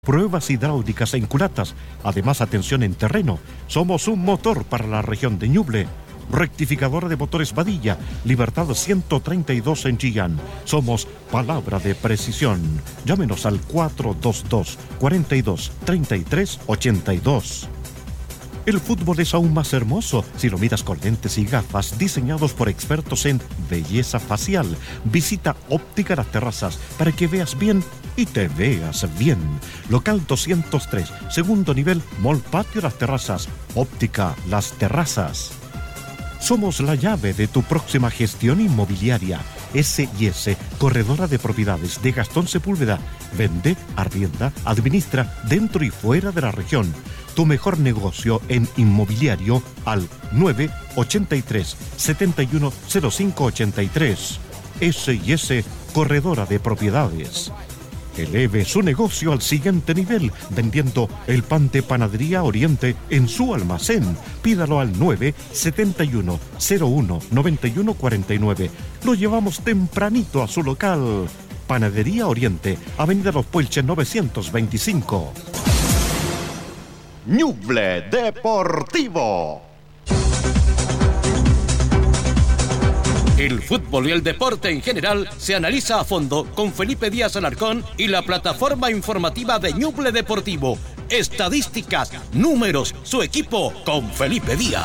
Pruebas hidráulicas en culatas. Además, atención en terreno. Somos un motor para la región de Ñuble. Rectificadora de motores Badilla. Libertad 132 en Chillán. Somos palabra de precisión. Llámenos al 422-42-33-82. El fútbol es aún más hermoso si lo miras con lentes y gafas diseñados por expertos en belleza facial. Visita Óptica Las Terrazas para que veas bien y te veas bien. Local 203, segundo nivel, Mall Patio Las Terrazas. Óptica Las Terrazas. Somos la llave de tu próxima gestión inmobiliaria. S&S, corredora de propiedades de Gastón Sepúlveda. Vende, arrienda, administra dentro y fuera de la región. Tu mejor negocio en inmobiliario al 983-710583. S&S, corredora de propiedades. Eleve su negocio al siguiente nivel vendiendo el pan de Panadería Oriente en su almacén. Pídalo al 971-01-9149. Lo llevamos tempranito a su local. Panadería Oriente, Avenida Los Puelches 925. Ñuble Deportivo. El fútbol y el deporte en general se analiza a fondo con Felipe Díaz Alarcón y la plataforma informativa de Ñuble Deportivo. Estadísticas, números, su equipo con Felipe Díaz.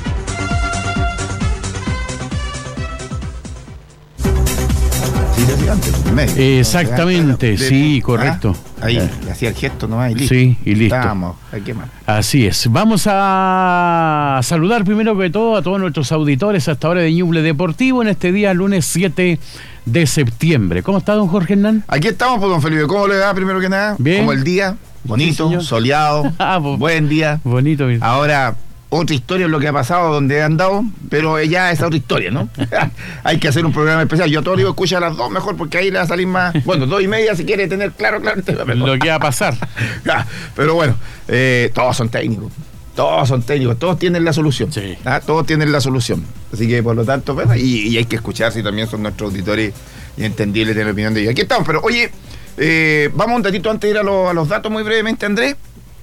Exactamente, sí, correcto. Ahí, le hacía el gesto nomás y listo. Sí, y listo. Estábamos, ¿qué más? Así es. Vamos a saludar primero que todo a todos nuestros auditores hasta ahora de Ñuble Deportivo en este día, lunes 7 de septiembre. ¿Cómo está, don Jorge Hernán? Aquí estamos, pues, don Felipe. ¿Cómo le va, primero que nada? Bien. ¿Cómo el día? Bonito, Sí, soleado, buen día. Bonito. Bien. Ahora, otra historia es lo que ha pasado donde he andado, pero ya es otra historia, ¿no? Hay que hacer un programa especial. Yo a todos digo, escucha a las 2 mejor, porque ahí le va a salir más. Bueno, 2:30 si quiere tener claro el tema. Lo que va a pasar. Pero bueno, todos son técnicos. Todos tienen la solución. Sí. Todos tienen la solución. Así que, por lo tanto, bueno, y hay que escuchar si también son nuestros auditores y entendibles de la opinión de ellos. Aquí estamos, pero oye, vamos un ratito antes de ir a los datos muy brevemente, Andrés.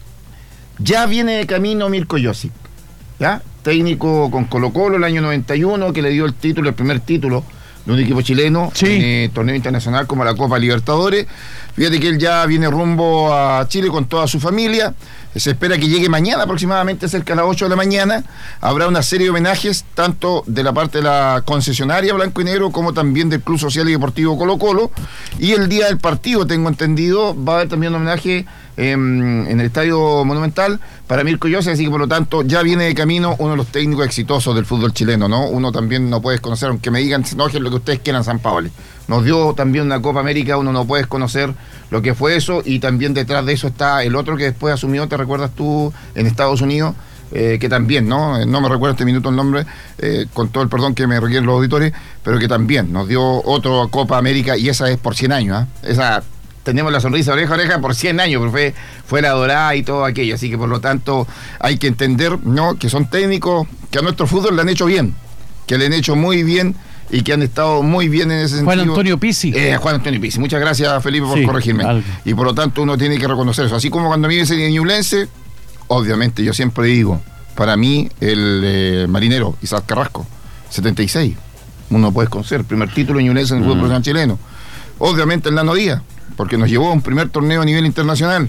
Ya viene de camino Mirko Josic, ¿ya? Técnico con Colo-Colo el año 91, que le dio el primer título de un equipo chileno, sí, en torneo internacional como la Copa Libertadores. Fíjate que él ya viene rumbo a Chile con toda su familia. Se espera que llegue mañana aproximadamente cerca de las 8 de la mañana. Habrá una serie de homenajes tanto de la parte de la concesionaria Blanco y Negro como también del Club Social y Deportivo Colo-Colo. Y el día del partido, tengo entendido, va a haber también un homenaje en el Estadio Monumental para Mirko Josic, así que por lo tanto ya viene de camino uno de los técnicos exitosos del fútbol chileno, ¿no? Uno también no puede conocer, aunque me digan, no, es lo que ustedes quieran, San Paoli. Nos dio también una Copa América, uno no puede conocer lo que fue eso, y también detrás de eso está el otro que después asumió, ¿te recuerdas tú?, en Estados Unidos, que también, ¿no? No me recuerdo este minuto el nombre, con todo el perdón que me requieren los auditores, pero que también nos dio otra Copa América, y esa es por 100 años, Esa... Tenemos la sonrisa oreja a oreja por 100 años, pero fue la dorada y todo aquello. Así que por lo tanto hay que entender, ¿no?, que son técnicos que a nuestro fútbol le han hecho bien, que le han hecho muy bien y que han estado muy bien en ese sentido. Juan Antonio Pizzi. Juan Antonio Pizzi. Muchas gracias, Felipe, por corregirme. Algo. Y por lo tanto uno tiene que reconocer eso. Así como cuando a mí me dicen ñublense, obviamente yo siempre digo, para mí el marinero Isaac Carrasco, 76. Uno puede conocer el primer título ñublense en el fútbol profesional chileno. Obviamente el Nano Díaz, porque nos llevó a un primer torneo a nivel internacional.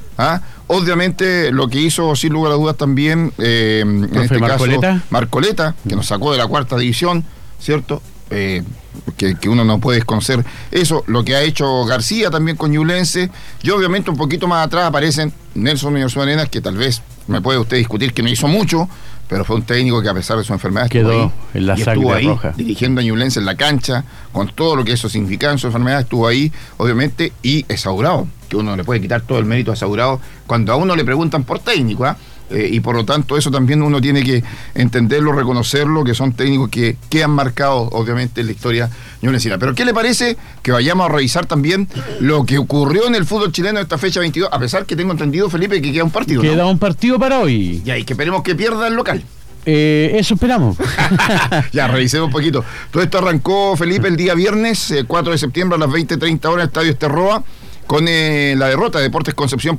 Obviamente lo que hizo sin lugar a dudas también en este Marcoleta. caso Marcoleta, que nos sacó de la 4ª división, ¿cierto? Que uno no puede desconocer eso, lo que ha hecho García también con Ñublense, y obviamente un poquito más atrás aparecen Nelson Muñoz Arenas, que tal vez me puede usted discutir que no hizo mucho, pero fue un técnico que a pesar de su enfermedad quedó en la sangre roja, dirigiendo a Ñublense en la cancha, con todo lo que eso significaba en su enfermedad, estuvo ahí, obviamente, y Esaurado, que uno le puede quitar todo el mérito a Esaurado cuando a uno le preguntan por técnico, y por lo tanto eso también uno tiene que entenderlo, reconocerlo, que son técnicos que han marcado obviamente la historia ñublencina. Pero ¿qué le parece que vayamos a revisar también lo que ocurrió en el fútbol chileno esta fecha 22, a pesar que tengo entendido, Felipe, que queda un partido, ¿no? Queda un partido para hoy. Ya, y que esperemos que pierda el local. Eso esperamos. Ya, revisemos un poquito. Todo esto arrancó, Felipe, el día viernes 4 de septiembre a las 20:30 horas, Estadio Esterroa, con la derrota de Deportes Concepción